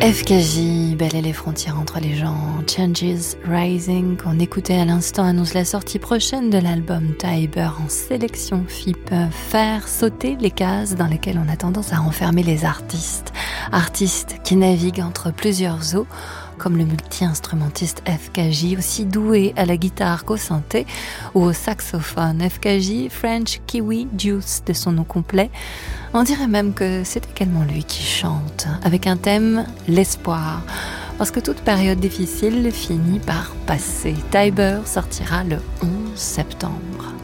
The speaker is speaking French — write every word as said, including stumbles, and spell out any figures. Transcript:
F K J, belles et les frontières entre les gens, Changes Rising, qu'on écoutait à l'instant, annonce la sortie prochaine de l'album Tiber en sélection F I P, faire sauter les cases dans lesquelles on a tendance à enfermer les artistes. Artistes qui naviguent entre plusieurs eaux, comme le multi-instrumentiste F K J, aussi doué à la guitare qu'au synthé ou au saxophone. F K J, French Kiwi Juice de son nom complet. On dirait même que c'est également lui qui chante, avec un thème, l'espoir. Parce que toute période difficile finit par passer. Tiber sortira le onze septembre.